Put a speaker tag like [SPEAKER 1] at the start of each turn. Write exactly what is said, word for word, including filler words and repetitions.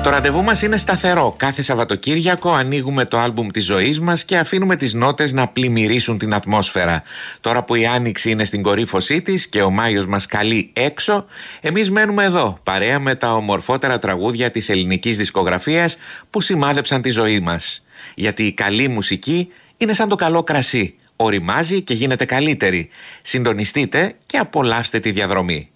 [SPEAKER 1] Το ραντεβού μας είναι σταθερό. Κάθε Σαββατοκύριακο ανοίγουμε το άλμπουμ της ζωής μας και αφήνουμε τις νότες να πλημμυρίσουν την ατμόσφαιρα. Τώρα που η Άνοιξη είναι στην κορύφωσή της και ο Μάιος μας καλεί έξω, εμείς μένουμε εδώ, παρέα με τα ομορφότερα τραγούδια της ελληνικής δισκογραφίας που σημάδεψαν τη ζωή μας. Γιατί η καλή μουσική είναι σαν το καλό κρασί. Οριμάζει και γίνεται καλύτερη. Συντονιστείτε και απολαύστε τη διαδρομή.